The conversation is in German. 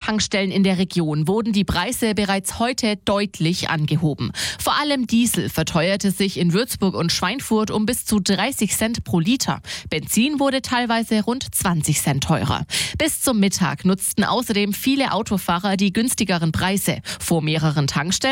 Tankstellen in der Region wurden die Preise bereits heute deutlich angehoben. Vor allem Diesel verteuerte sich in Würzburg und Schweinfurt um bis zu 30 Cent pro Liter. Benzin wurde teilweise rund 20 Cent teurer. Bis zum Mittag nutzten außerdem viele Autofahrer die günstigeren Preise. Vor mehreren Tankstellen